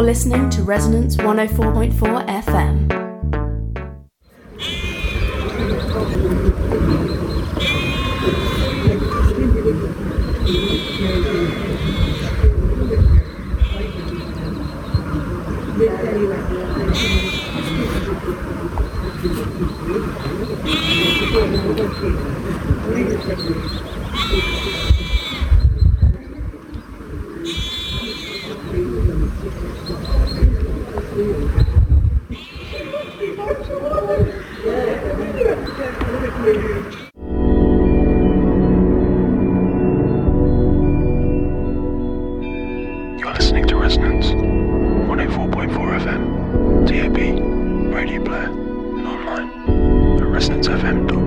Listening to Resonance 104.4 FM. You're listening to Resonance 104.4 FM, DAB, Radio Player, and online at resonancefm.com.